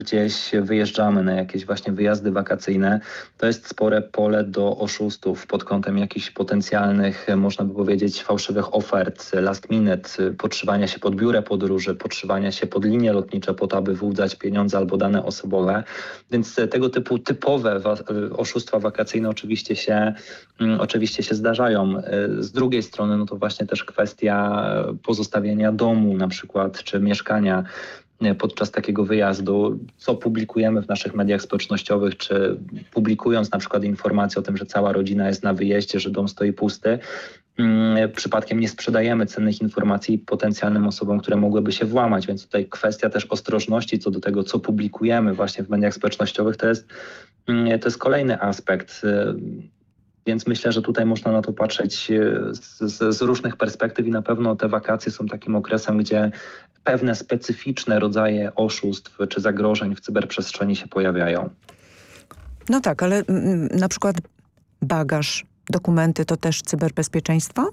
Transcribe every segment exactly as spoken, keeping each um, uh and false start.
gdzieś wyjeżdżamy na jakieś właśnie wyjazdy wakacyjne, to jest spore pole do oszustów pod kątem jakichś potencjalnych, można by powiedzieć, fałszywych ofert, last minute, podszywania się pod biura podróży, podszywania się pod linie lotnicze po to, aby wyłudzać pieniądze albo dane osobowe. Więc tego typu typowe wa- oszustwa wakacyjne oczywiście się, oczywiście się zdarzają. Z drugiej strony, no to właśnie też kwestia pozostawienia domu na przykład, czy mieszkania podczas takiego wyjazdu, co publikujemy w naszych mediach społecznościowych, czy publikując na przykład informację o tym, że cała rodzina jest na wyjeździe, że dom stoi pusty, przypadkiem nie sprzedajemy cennych informacji potencjalnym osobom, które mogłyby się włamać, więc tutaj kwestia też ostrożności co do tego, co publikujemy właśnie w mediach społecznościowych, to jest, to jest kolejny aspekt. Więc myślę, że tutaj można na to patrzeć z, z, z różnych perspektyw i na pewno te wakacje są takim okresem, gdzie pewne specyficzne rodzaje oszustw czy zagrożeń w cyberprzestrzeni się pojawiają. No tak, ale mm, na przykład bagaż, dokumenty to też cyberbezpieczeństwo?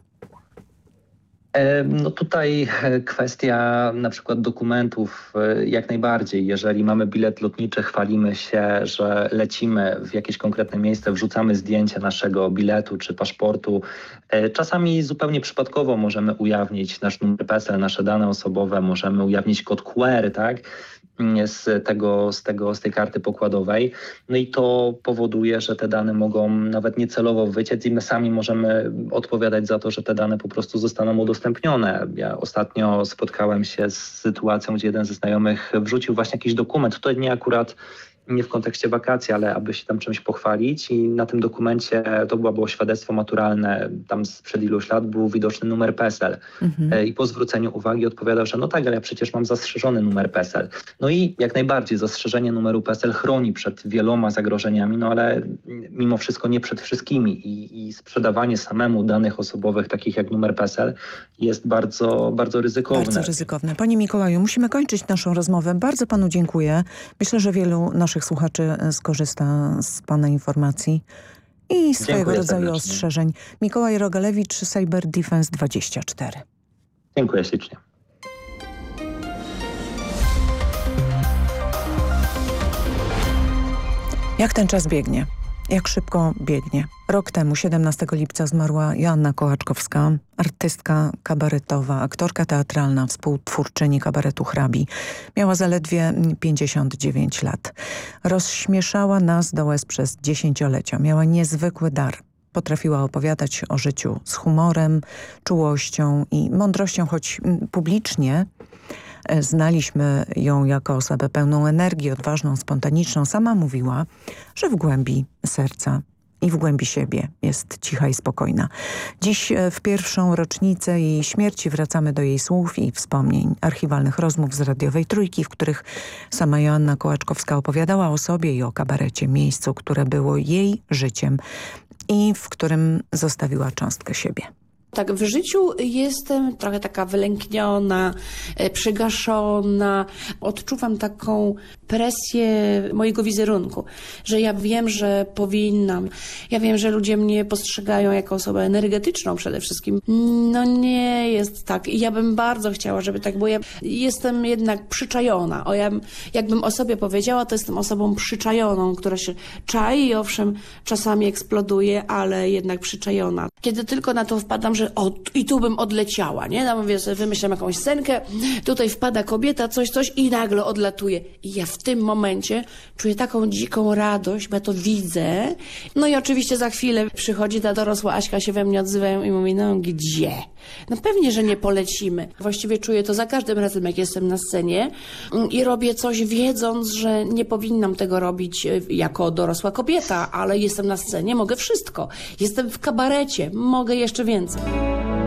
No tutaj kwestia na przykład dokumentów jak najbardziej. Jeżeli mamy bilet lotniczy, chwalimy się, że lecimy w jakieś konkretne miejsce, wrzucamy zdjęcie naszego biletu czy paszportu. Czasami zupełnie przypadkowo możemy ujawnić nasz numer P E S E L, nasze dane osobowe, możemy ujawnić kod Q R, tak? Z, tego, z, tego, z tej karty pokładowej. No i to powoduje, że te dane mogą nawet niecelowo wyciec i my sami możemy odpowiadać za to, że te dane po prostu zostaną udostępnione. Ja ostatnio spotkałem się z sytuacją, gdzie jeden ze znajomych wrzucił właśnie jakiś dokument. To nie akurat nie w kontekście wakacji, ale aby się tam czymś pochwalić i na tym dokumencie, to było, było świadectwo maturalne, tam sprzed iluś lat był widoczny numer P E S E L mhm. I po zwróceniu uwagi odpowiadał, że no tak, ale ja przecież mam zastrzeżony numer P E S E L. No i jak najbardziej zastrzeżenie numeru P E S E L chroni przed wieloma zagrożeniami, no ale mimo wszystko nie przed wszystkimi i, i sprzedawanie samemu danych osobowych, takich jak numer P E S E L, jest bardzo, bardzo ryzykowne. Bardzo ryzykowne. Panie Mikołaju, musimy kończyć naszą rozmowę. Bardzo panu dziękuję. Myślę, że wielu naszych słuchaczy skorzysta z pana informacji i swojego Dziękuję rodzaju serdecznie. ostrzeżeń. Mikołaj Rogalewicz, Cyber Defense dwadzieścia cztery. Dziękuję ślicznie. Jak ten czas biegnie? Jak szybko biegnie? Rok temu, siedemnastego lipca, zmarła Joanna Kołaczkowska, artystka kabaretowa, aktorka teatralna, współtwórczyni kabaretu Hrabi. Miała zaledwie pięćdziesiąt dziewięć lat. Rozśmieszała nas do łez przez dziesięciolecia. Miała niezwykły dar. Potrafiła opowiadać o życiu z humorem, czułością i mądrością, choć publicznie znaliśmy ją jako osobę pełną energii, odważną, spontaniczną. Sama mówiła, że w głębi serca i w głębi siebie jest cicha i spokojna. Dziś w pierwszą rocznicę jej śmierci wracamy do jej słów i wspomnień, archiwalnych rozmów z radiowej Trójki, w których sama Joanna Kołaczkowska opowiadała o sobie i o kabarecie, miejscu, które było jej życiem i w którym zostawiła cząstkę siebie. Tak, w życiu jestem trochę taka wylękniona, przygaszona. Odczuwam taką presję mojego wizerunku, że ja wiem, że powinnam. Ja wiem, że ludzie mnie postrzegają jako osobę energetyczną przede wszystkim. No nie jest tak. I ja bym bardzo chciała, żeby tak było. Ja jestem jednak przyczajona. O, ja, jakbym o sobie powiedziała, to jestem osobą przyczajoną, która się czai i owszem, czasami eksploduje, ale jednak przyczajona. Kiedy tylko na to wpadam, że o, i tu bym odleciała, nie? Tam mówię sobie, wymyślam jakąś scenkę, tutaj wpada kobieta, coś, coś i nagle odlatuje. I ja w tym momencie czuję taką dziką radość, bo ja to widzę. No i oczywiście za chwilę przychodzi ta dorosła Aśka, się we mnie odzywają i mówi, no gdzie? No pewnie, że nie polecimy. Właściwie czuję to za każdym razem, jak jestem na scenie i robię coś wiedząc, że nie powinnam tego robić jako dorosła kobieta, ale jestem na scenie, mogę wszystko. Jestem w kabarecie, mogę jeszcze więcej.